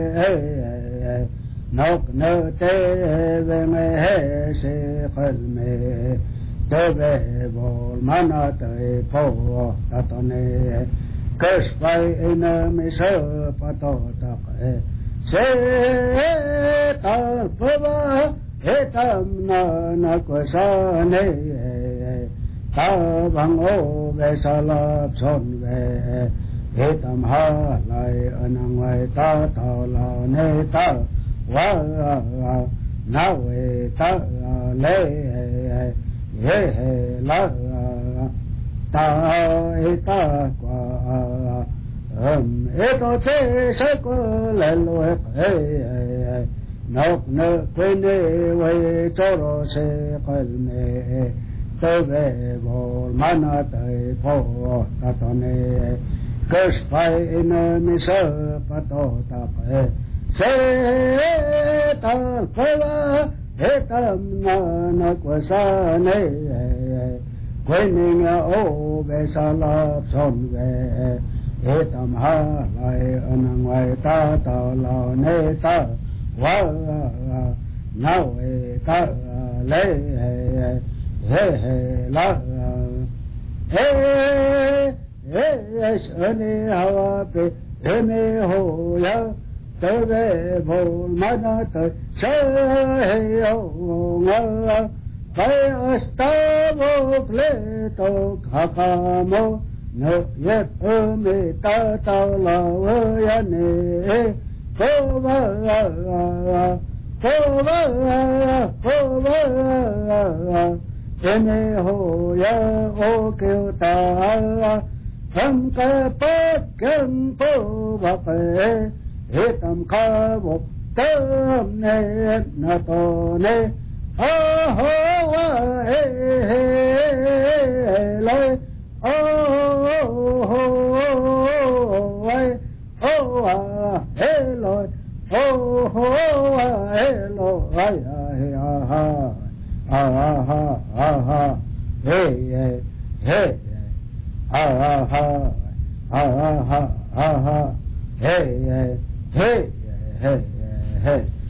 nóc nơ tê về mê hê se khel mê tê về bồ mana tê phô ta tôn nê cơ svay ina mi sơ pa tô ta kê se ta phô ba he tam na kwa sa nê ta bang ô về sa la son về he tam ha lai anang vai ta ta la ne ta wa na we ta le he la ta e ta qua e to che se ko le lo e nóc nơ quên đi we cho ro se qal me tê về bồ mana tê phô ta tôn nê cơ phai ina mi sơ pa tô ta kê se ta phô ba he tam na kwa sa nê quên đi ngã ô về sa la son về he tam ha lai anang vai ta ta la nê ta wa na we ta le he la he shani hawa pe he me ho ya tê ve bồ mana tê sa he yo nga kai asta vô kle to kha mo no yet me ta ta la ya ne ko va ene ho ya o kêu ta tham ca bát kem po ba pe he tam kha bo tam ne na to ne ho wa he lai ho wai ho he loi ho hello ay ha hey ha hey